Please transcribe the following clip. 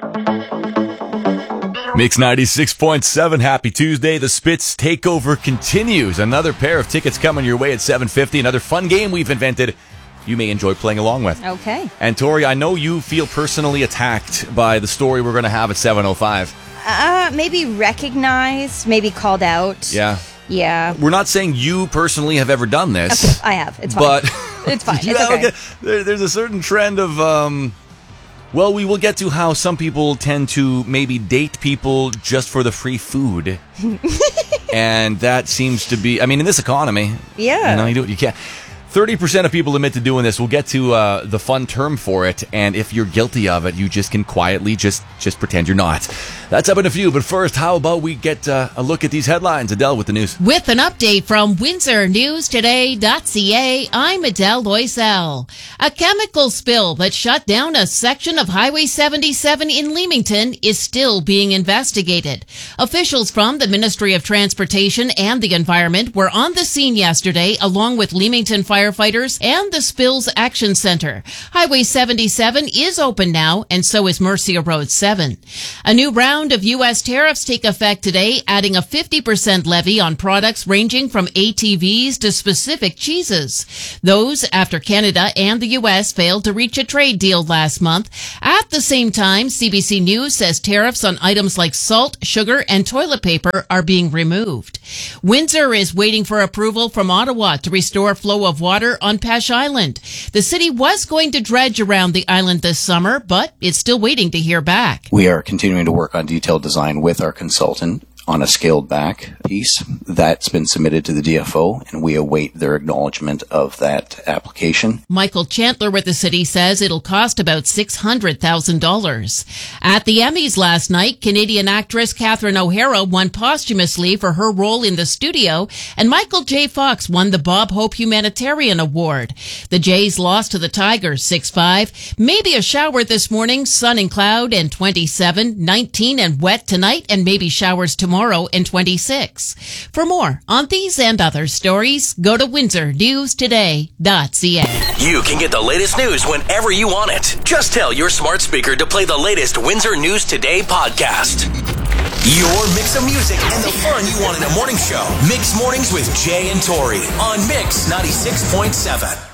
Mix 96.7, happy Tuesday. The Spitz takeover continues. Another pair of tickets coming your way at 7:50. Another fun game we've invented you may enjoy playing along with. Okay. And Tori, I know you feel personally attacked by the story we're going to have at 7:05. Maybe recognized, maybe called out. Yeah. Yeah. We're not saying you personally have ever done this. Okay, I have. It's fine. But it's fine. It's okay. There's a certain trend of, well, we will get to how some people tend to maybe date people just for the free food. And that seems to be, I mean, in this economy, yeah, you do what you can. 30% of people admit to doing this. We'll get to the fun term for it, and if you're guilty of it, you just can quietly just pretend you're not. That's up in a few, but first, how about we get a look at these headlines? Adele with the news. With an update from WindsorNewsToday.ca, I'm Adele Loisel. A chemical spill that shut down a section of Highway 77 in Leamington is still being investigated. Officials from the Ministry of Transportation and the Environment were on the scene yesterday, along with Leamington firefighters and the Spills Action Center. Highway 77 is open now, and so is Mercia Road 7. A new round of U.S. tariffs take effect today, adding a 50% levy on products ranging from ATVs to specific cheeses. Those after Canada and the U.S. failed to reach a trade deal last month. At the same time, CBC News says tariffs on items like salt, sugar, and toilet paper are being removed. Windsor is waiting for approval from Ottawa to restore flow of water on Peche Island. The city was going to dredge around the island this summer, but it's still waiting to hear back. We are continuing to work on detailed design with our consultant on a scaled back piece that's been submitted to the DFO, and we await their acknowledgement of that application. Michael Chandler with the city says it'll cost about $600,000. At the Emmys last night, Canadian actress Catherine O'Hara won posthumously for her role in The Studio, and Michael J. Fox won the Bob Hope Humanitarian Award. The Jays lost to the Tigers 6-5. Maybe a shower this morning, sun and cloud, and 27, 19 and wet tonight, and maybe showers tomorrow and 26. For more on these and other stories, go to WindsorNewsToday.ca. You can get the latest news whenever you want it. Just tell your smart speaker to play the latest Windsor News Today podcast. Your mix of music and the fun you want in a morning show. Mix Mornings with Jay and Tori on Mix 96.7.